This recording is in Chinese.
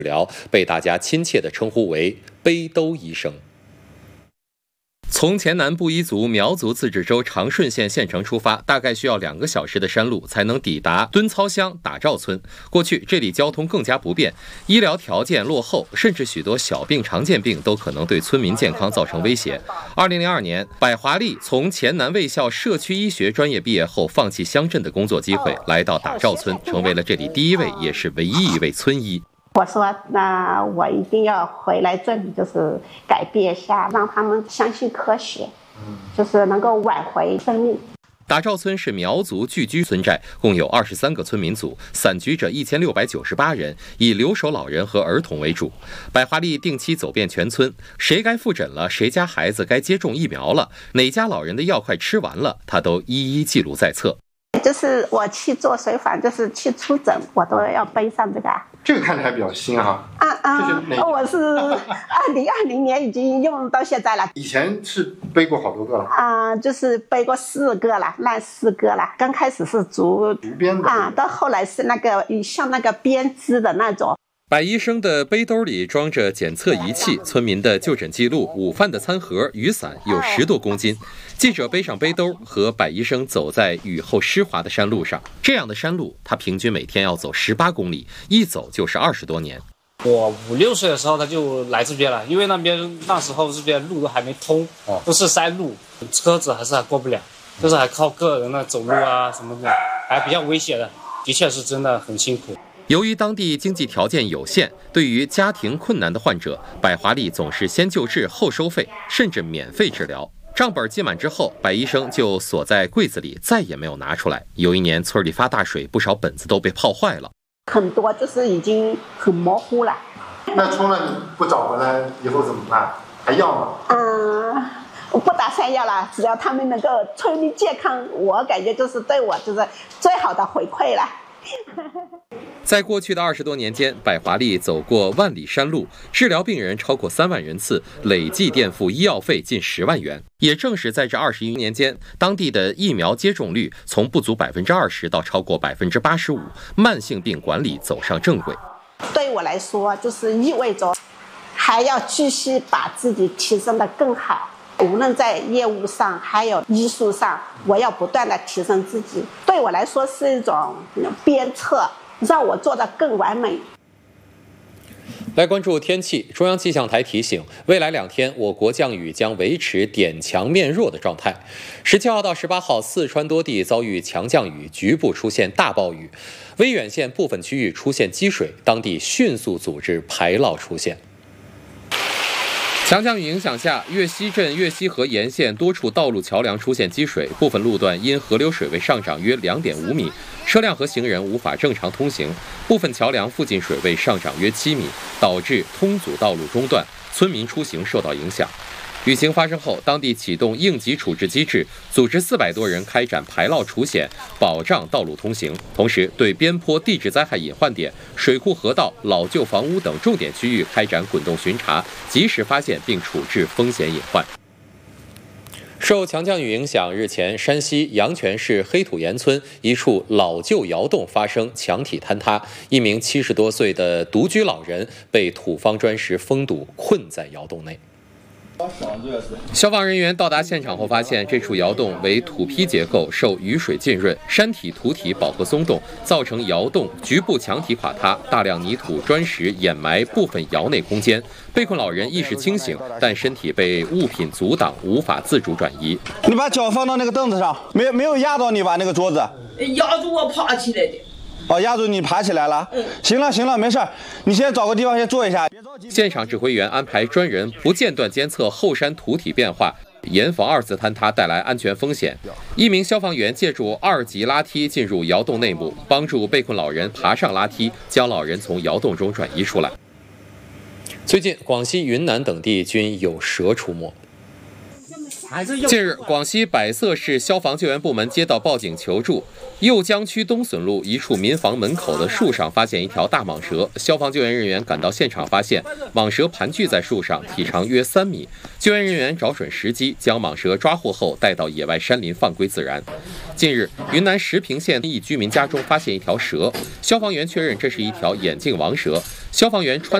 治疗被大家亲切地称呼为背兜医生。从黔南布依族苗族自治州长顺县县城出发，大概需要2个小时的山路才能抵达敦操乡打赵村。过去这里交通更加不便，医疗条件落后，甚至许多小病常见病都可能对村民健康造成威胁。2002年，百华丽从黔南卫校社区医学专业毕业后，放弃乡镇的工作机会，来到打赵村，成为了这里第一位也是唯一一位村医。 我说，那我一定要回来这里，就是改变一下，让他们相信科学，就是能够挽回生命。 打赵村是苗族聚居村寨，共有23个村民组，散居着1698人，以留守老人和儿童为主。百华丽定期走遍全村，谁该复诊了，谁家孩子该接种疫苗了，哪家老人的药快吃完了，他都一一记录在册。 就是我去做随访，就是去出诊，我都要背上这个。 这个看起来比较新哈。 我是2020年已经用到现在了。 以前是背过好多个了。 就是背过4个了，烂4个了。刚开始是竹编的到后来是那个像那个编织的那种。 百医生的背兜里装着检测仪器、村民的就诊记录、午饭的餐盒、雨伞，有10多公斤。记者背上背兜，和百医生走在雨后湿滑的山路上。这样的山路，他平均每天要走18公里，一走就是20多年。 我5、6岁的时候他就来这边了，因为那时候这边路都还没通，都是山路，车子还过不了，就是还靠个人的走路啊什么的，还比较危险的，的确是真的很辛苦。 由于当地经济条件有限，对于家庭困难的患者，百华丽总是先救治后收费，甚至免费治疗。账本记满之后，百医生就锁在柜子里，再也没有拿出来。有一年村里发大水，不少本子都被泡坏了， 很多就是已经很模糊了。 那冲了你不找回来以后怎么办？还要吗？ 我不打算要了，只要他们能够村民健康，我感觉就是对我就是最好的回馈了。 在过去的20多年间，百华丽走过万里山路，治疗病人超过3万人次，累计垫付医药费近10万元。也正是在这21年间，当地的疫苗接种率从不足20%到超过85%，慢性病管理走上正轨。 对我来说，就是意味着还要继续把自己提升得更好。无论在业务上还有医术上，我要不断的提升自己。对我来说是一种鞭策，让我做得更完美。 来关注天气，中央气象台提醒，未来2天我国降雨将维持点强面弱的状态。17号到18号，四川多地遭遇强降雨，局部出现大暴雨，威远县部分区域出现积水，当地迅速组织排涝出现。强降雨影响下，岳西镇岳西河沿线多处道路桥梁出现积水，部分路段因河流水位上涨约2.5米，车辆和行人无法正常通行；部分桥梁附近水位上涨约7米，导致通阻道路中断，村民出行受到影响。雨情发生后，当地启动应急处置机制，组织400多人开展排涝除险，保障道路通行。同时，对边坡地质灾害隐患点、水库河道、老旧房屋等重点区域开展滚动巡查，及时发现并处置风险隐患。受强降雨影响，日前山西阳泉市黑土岩村一处老旧窑洞发生墙体坍塌，一名70多岁的独居老人被土方砖石封堵，困在窑洞内。消防人员到达现场后发现，这处窑洞为土坯结构，受雨水浸润，山体土体饱和松动，造成窑洞局部墙体垮塌，大量泥土砖石掩埋部分窑内空间。被困老人意识清醒，但身体被物品阻挡，无法自主转移。 你把脚放到那个凳子上，没有压到你吧？那个桌子压住我爬起来的。 压住你爬起来了。行了，没事，你先找个地方先坐一下。 现场指挥员安排专人不间断监测后山土体变化，严防2次坍塌带来安全风险。一名消防员借助2级拉梯进入窑洞内部，帮助被困老人爬上拉梯，将老人从窑洞中转移出来。最近，广西、云南等地均有蛇出没。 近日，广西百色市消防救援部门接到报警求助，右江区东笋路一处民房门口的树上发现一条大蟒蛇。消防救援人员赶到现场，发现蟒蛇盘踞在树上，体长约3米。救援人员找准时机，将蟒蛇抓获后带到野外山林放归自然。近日，云南石屏县一居民家中发现一条蛇，消防员确认这是一条眼镜王蛇。消防员穿